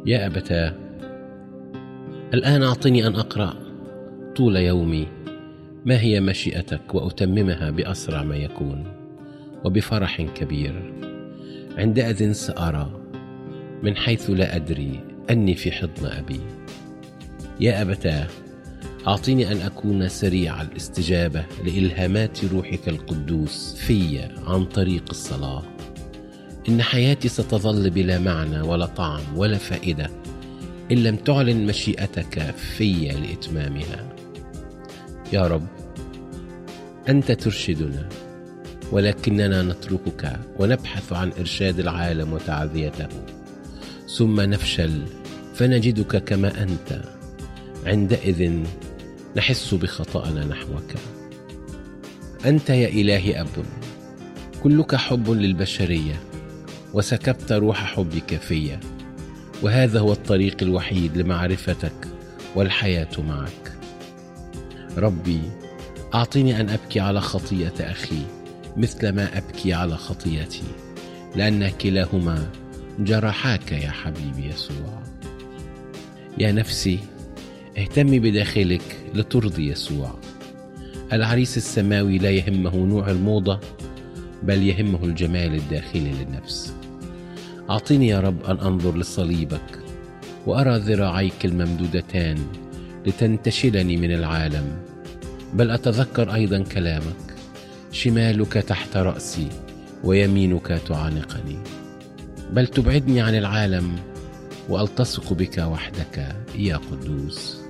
يا أبتاه، الآن أعطني أن أقرأ طول يومي ما هي مشيئتك وأتممها بأسرع ما يكون وبفرح كبير. عندئذ سأرى من حيث لا أدري أني في حضن أبي. يا أبتاه، أعطني أن أكون سريع الاستجابة لإلهامات روحك القدوس في عن طريق الصلاة. إن حياتي ستظل بلا معنى ولا طعم ولا فائدة إن لم تعلن مشيئتك في لإتمامها. يا رب، أنت ترشدنا، ولكننا نتركك ونبحث عن إرشاد العالم وتعذيته، ثم نفشل فنجدك كما أنت. عندئذ نحس بخطأنا نحوك. أنت يا إلهي أب، كلك حب للبشرية، وسكبت روح حبك في، وهذا هو الطريق الوحيد لمعرفتك والحياة معك. ربي، أعطني أن أبكي على خطيئة أخي مثل ما أبكي على خطيئتي، لأن كلاهما جرحاك يا حبيبي يسوع. يا نفسي، اهتمي بداخلك لترضي يسوع. العريس السماوي لا يهمه نوع الموضة، بل يهمه الجمال الداخلي للنفس. أعطني يا رب أن أنظر لصليبك وأرى ذراعيك الممدودتان لتنتشلني من العالم، بل أتذكر أيضا كلامك: شمالك تحت رأسي ويمينك تعانقني. بل تبعدني عن العالم وألتصق بك وحدك يا قدوس.